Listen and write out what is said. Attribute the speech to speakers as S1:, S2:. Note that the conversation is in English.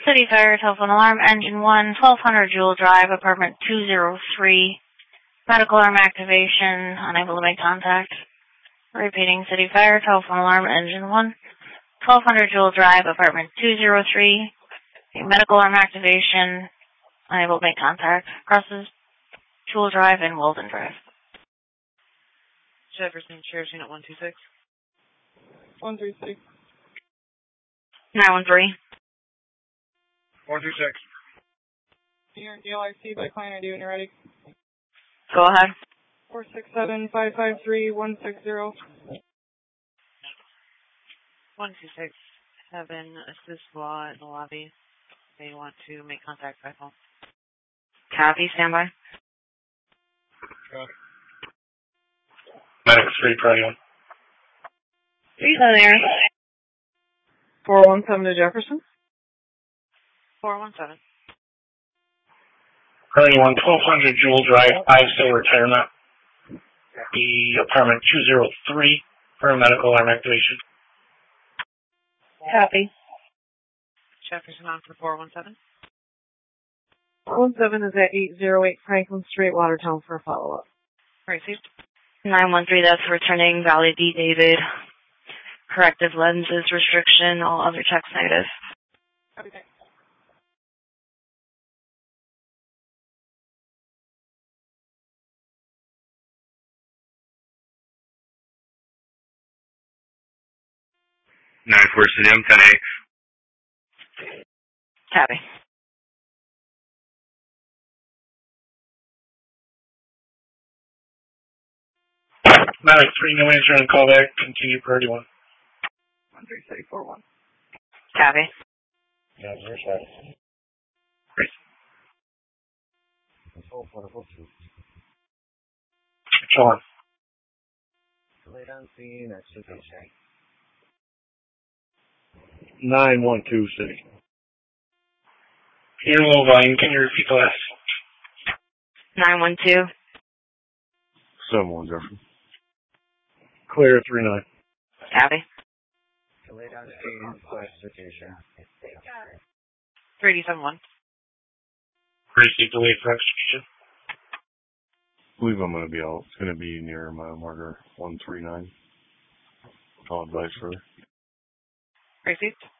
S1: City Fire, telephone alarm, engine 1, 1200 Jewel Drive, apartment 203. Medical alarm activation, unable to make contact. Repeating, City Fire, telephone alarm, engine 1, 1200 Jewel Drive, apartment 203. Medical alarm activation, unable to make contact. Crosses Jewel Drive and Walden Drive.
S2: Jefferson Sheriff's Unit 126.
S3: 136.
S1: 913.
S4: 126.
S3: Here, DLIC by client ID when you're ready.
S1: Go ahead.
S3: 467-553-160.
S2: 126. Have an assist law in the lobby. They want to make contact by phone.
S1: Copy, standby.
S4: Medic 3, priority 1.
S1: 3 there.
S3: 417 to Jefferson.
S2: 417.
S4: Priority 1, 1200 Jewel Drive, Ivesville Retirement. The apartment 203 for medical alarm activation.
S1: Copy.
S2: Jefferson on for 417.
S3: 417 is at 808 Franklin Street, Watertown for a follow-up.
S2: Received.
S1: 913, that's returning Valley D. David. Corrective lenses restriction, all other checks negative.
S3: Okay.
S4: 9-4 Sedim, 10-8.
S1: Copy.
S4: Medic 3, no answer on callback. Continue priority 1.
S3: 13641.
S1: Copy.
S4: Yeah, there's that. Great. Control 1.
S5: Lay down scene, execution.
S4: 912 City. You're low volume. Can you repeat the last?
S1: 912.
S4: 7-1 Jefferson. Clear 3-9.
S1: Copy.
S5: Lay down scene, execution.
S2: 371.
S4: Receive delayed for execution.
S6: I believe I'm going to be out. It's going to be near mile marker 139. I'll advise further.
S2: Received.